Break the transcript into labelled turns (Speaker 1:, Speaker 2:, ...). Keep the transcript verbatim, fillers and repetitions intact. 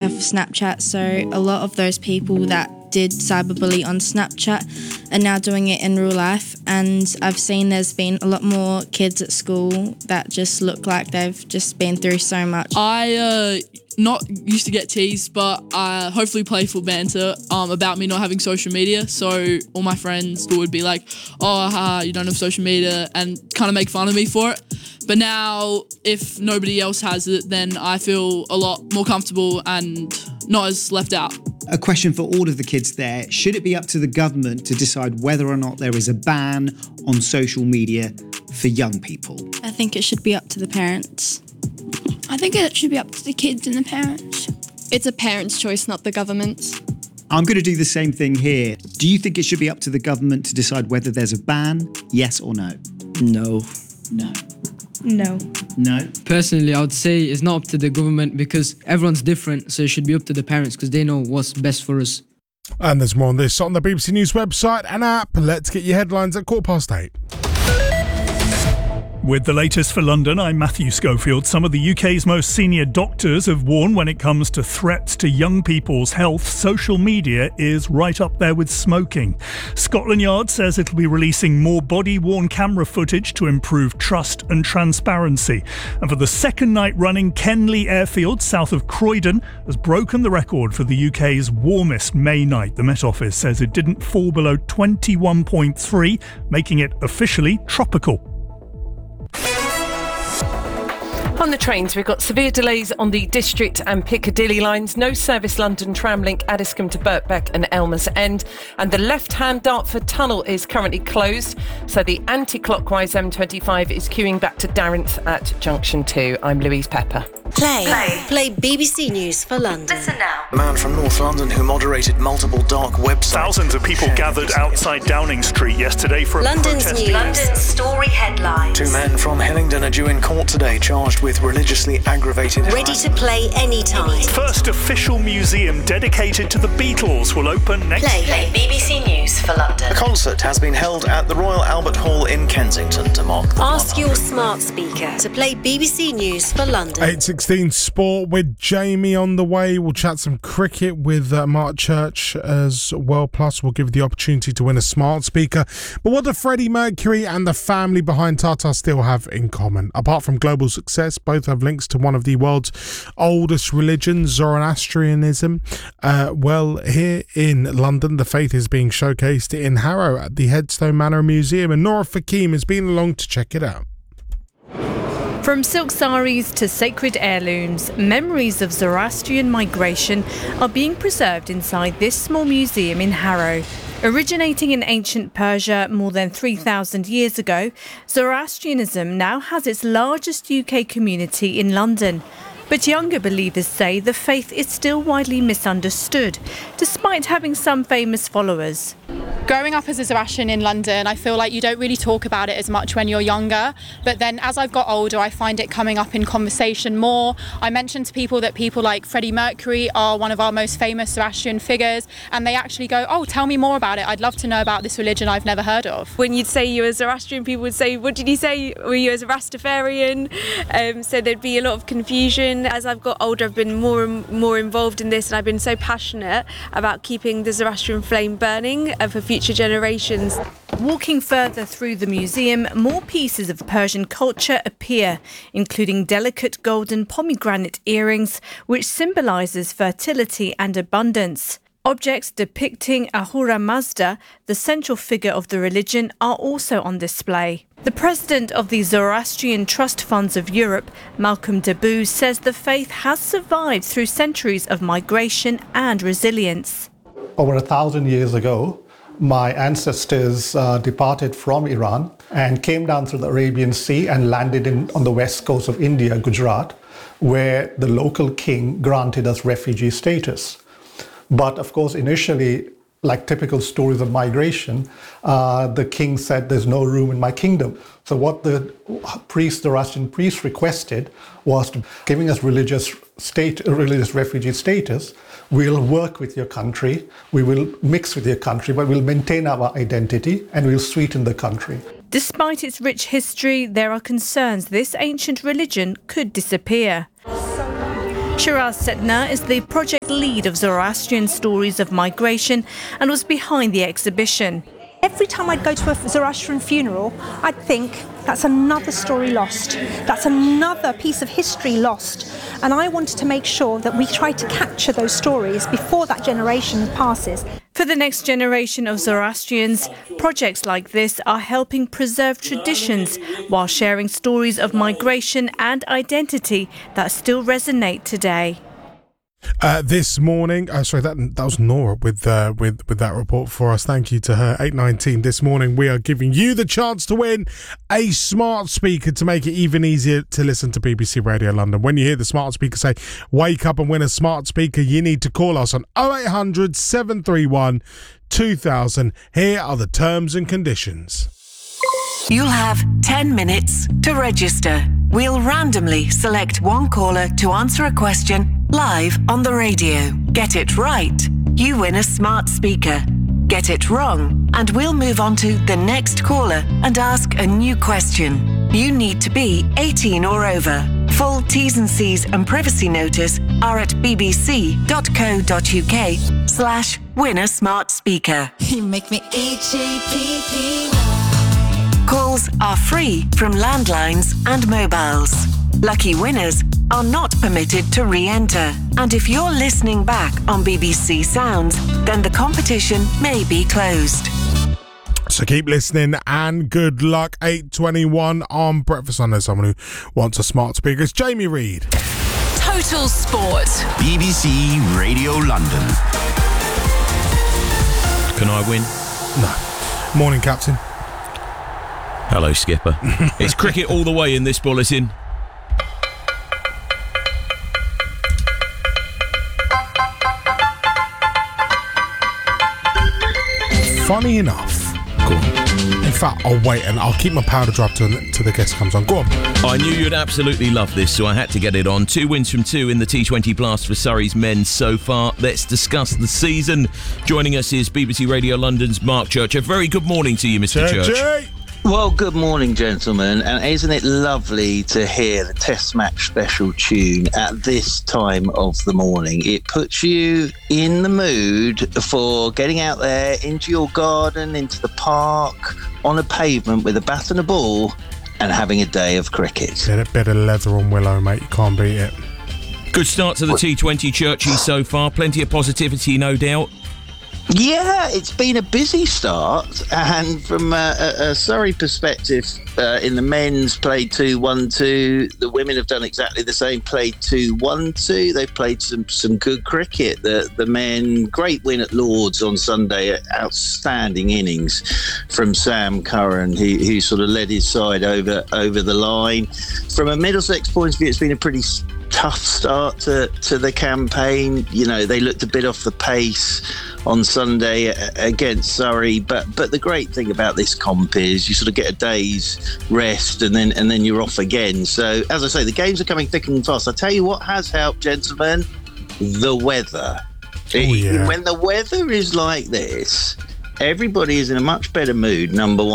Speaker 1: of Snapchat, so a lot of those people that did cyberbully on Snapchat are now doing it in real life, and I've seen there's been a lot more kids at school that just look like they've just been through so much.
Speaker 2: I uh, not used to get teased, but I hopefully playful banter um, about me not having social media, so all my friends would be like, oh, haha, you don't have social media, and kind of make fun of me for it. But now, if nobody else has it, then I feel a lot more comfortable and not as left out.
Speaker 3: A question for all of the kids there. Should it be up to the government to decide whether or not there is a ban on social media for young people?
Speaker 1: I think it should be up to the parents.
Speaker 4: I think it should be up to the kids and the parents.
Speaker 5: It's a parent's choice, not the government's.
Speaker 3: I'm going to do the same thing here. Do you think it should be up to the government to decide whether there's a ban? Yes or no?
Speaker 6: No.
Speaker 3: No.
Speaker 1: No.
Speaker 3: No?
Speaker 6: Personally, I would say it's not up to the government because everyone's different, so it should be up to the parents because they know what's best for us.
Speaker 7: And there's more on this on the B B C News website and app. Let's get your headlines at quarter past eight.
Speaker 8: With the latest for London, I'm Matthew Schofield. Some of the U K's most senior doctors have warned when it comes to threats to young people's health, social media is right up there with smoking. Scotland Yard says it'll be releasing more body-worn camera footage to improve trust and transparency. And for the second night running, Kenley Airfield, south of Croydon, has broken the record for the U K's warmest May night. The Met Office says it didn't fall below twenty-one point three, making it officially tropical.
Speaker 9: On the trains, we've got severe delays on the District and Piccadilly lines. No service London Tramlink, Addiscombe to Birkbeck and Elmer's End. And the left-hand Dartford Tunnel is currently closed. So the anti-clockwise M twenty-five is queuing back to Darrenth at Junction two. I'm Louise Pepper.
Speaker 10: Play. Play. Play B B C News for London.
Speaker 11: Listen now. A man from North London who moderated multiple dark websites.
Speaker 8: Thousands of people gathered outside Downing Street yesterday for a
Speaker 10: London's
Speaker 8: protest.
Speaker 10: news.
Speaker 11: London's story headlines. Two men from Hillingdon are due in court today, charged with religiously aggravated
Speaker 10: Ready
Speaker 11: harassment.
Speaker 10: to play anytime.
Speaker 8: First official museum dedicated to the Beatles will open next
Speaker 10: Play.
Speaker 11: Play B B C News for London. A concert has been held at the Royal Albert Hall in Kensington to mark the
Speaker 10: Ask your
Speaker 11: one hundred
Speaker 10: smart speaker to play B B C News for London.
Speaker 7: eight sixteen Sport with Jamie on the way. We'll chat some cricket with uh, Mark Church as well. Plus, we'll give you the opportunity to win a smart speaker. But what do Freddie Mercury and the family behind Tata Steel have in common? Apart from global success, both have links to one of the world's oldest religions, Zoroastrianism. Uh, well, here in London, the faith is being showcased in Harrow at the Headstone Manor Museum, and Nora Fakim has been along to check it out.
Speaker 12: From silk saris to sacred heirlooms, memories of Zoroastrian migration are being preserved inside this small museum in Harrow. Originating in ancient Persia more than three thousand years ago, Zoroastrianism now has its largest U K community in London. But younger believers say the faith is still widely misunderstood, despite having some famous followers.
Speaker 13: Growing up as a Zoroastrian in London, I feel like you don't really talk about it as much when you're younger. But then as I've got older, I find it coming up in conversation more. I mention to people that people like Freddie Mercury are one of our most famous Zoroastrian figures. And they actually go, oh, tell me more about it. I'd love to know about this religion I've never heard of.
Speaker 14: When you'd say you were Zoroastrian, people would say, what did you say? Were you a Rastafarian? Um, so there'd be a lot of confusion. As I've got older, I've been more and more involved in this, and I've been so passionate about keeping the Zoroastrian flame burning for future generations.
Speaker 12: Walking further through the museum, more pieces of Persian culture appear, including delicate golden pomegranate earrings, which symbolises fertility and abundance. Objects depicting Ahura Mazda, the central figure of the religion, are also on display. The president of the Zoroastrian Trust Funds of Europe, Malcolm Dabu, says the faith has survived through centuries of migration and resilience.
Speaker 15: Over a thousand years ago, my ancestors uh, departed from Iran and came down through the Arabian Sea and landed in, on the west coast of India, Gujarat, where the local king granted us refugee status. But of course, initially, like typical stories of migration, uh, the king said, there's no room in my kingdom. So what the priest, the Russian priest requested was to, giving us religious state, religious refugee status. We'll work with your country, we will mix with your country, but we'll maintain our identity and we'll sweeten the country.
Speaker 12: Despite its rich history, there are concerns this ancient religion could disappear. Shiraz Setna is the project lead of Zoroastrian Stories of Migration and was behind the exhibition.
Speaker 16: Every time I'd go to a Zoroastrian funeral, I'd think, that's another story lost. That's another piece of history lost. And I wanted to make sure that we try to capture those stories before that generation passes.
Speaker 12: For the next generation of Zoroastrians, projects like this are helping preserve traditions while sharing stories of migration and identity that still resonate today.
Speaker 7: Uh, this morning, uh, sorry, that that was Nora with uh, with with that report for us. Thank you to her. eight nineteen this morning, we are giving you the chance to win a smart speaker to make it even easier to listen to B B C Radio London. When you hear the smart speaker say, wake up and win a smart speaker, you need to call us on oh eight hundred, seven three one, two thousand. Here are the terms and conditions.
Speaker 17: You'll have ten minutes to register. We'll randomly select one caller to answer a question live on the radio. Get it right, you win a smart speaker. Get it wrong, and we'll move on to the next caller and ask a new question. You need to be eighteen or over. Full T's and C's and privacy notice are at bbc.co.uk slash win a smart speaker.
Speaker 18: You make me H A P P.
Speaker 17: Calls are free from landlines and mobiles. Lucky winners are not permitted to re-enter. And if you're listening back on B B C Sounds, then the competition may be closed.
Speaker 7: So keep listening and good luck. eight twenty-one on Breakfast. I know someone who wants a smart speaker. It's Jamie Reid.
Speaker 18: Total Sport.
Speaker 19: B B C Radio London.
Speaker 20: Can I win?
Speaker 7: No. Morning, Captain.
Speaker 20: Hello, Skipper. It's cricket all the way in this bulletin.
Speaker 7: Funny enough. Go on. In fact, I'll wait and I'll keep my powder dry till till the guest comes on. Go on.
Speaker 20: I knew you'd absolutely love this, so I had to get it on. Two wins from two in the T twenty Blast for Surrey's men so far. Let's discuss the season. Joining us is B B C Radio London's Mark Church. A very good morning to you, Mister Church. Church.
Speaker 21: Well, good morning, gentlemen, and isn't it lovely to hear the Test Match special tune at this time of the morning? It puts you in the mood for getting out there into your garden, into the park, on a pavement with a bat and a ball and having a day of cricket.
Speaker 7: Get a bit of leather on Willow, mate. You can't beat it.
Speaker 20: Good start to the T twenty, Churchy, so far. Plenty of positivity, no doubt.
Speaker 21: Yeah, it's been a busy start, and from a, a, a Surrey perspective, uh, in the men's played two one two, the women have done exactly the same, played two one two. They've played some, some good cricket. The the men, great win at Lords on Sunday, outstanding innings from Sam Curran, who, who sort of led his side over, over the line. From a Middlesex point of view, it's been a pretty tough start to, to the campaign. You know, they looked a bit off the pace on Sunday against Surrey, but but the great thing about this comp is you sort of get a day's rest and then and then you're off again. So as I say, the games are coming thick and fast. I tell you what has helped, gentlemen, the weather.
Speaker 7: Oh, yeah.
Speaker 21: When the weather is like this, everybody is in a much better mood, number one.